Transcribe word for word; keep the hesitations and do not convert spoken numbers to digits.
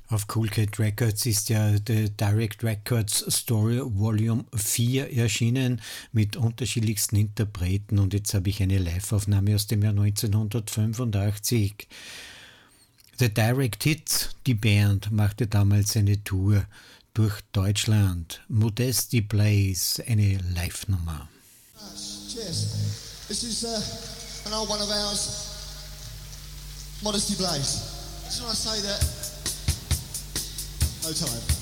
Auf Cool Cat Records ist ja The Direct Records Story Volume vier erschienen mit unterschiedlichsten Interpreten und jetzt habe ich eine Live-Aufnahme aus dem Jahr neunzehnhundertfünfundachtzig. The Direct Hits, die Band, machte damals eine Tour durch Deutschland. Modesty Plays, eine Live-Nummer. Cheers. This is uh, an old one of ours, Modesty Blaze. I just want to say that no time.